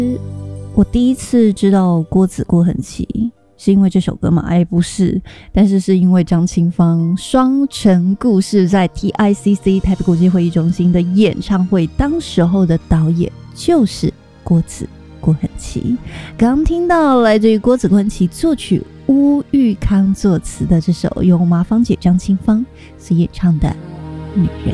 我第一次知道郭子郭恒琪是因为这首歌吗？不是，但是因为张清芳《双城故事》在 TICC 台北国际会议中心的演唱会，当时候的导演就是郭子郭恒琪。刚听到来自于郭子郭恒琪作曲、乌玉康作词的这首由麻芳姐张清芳所演唱的《女人》。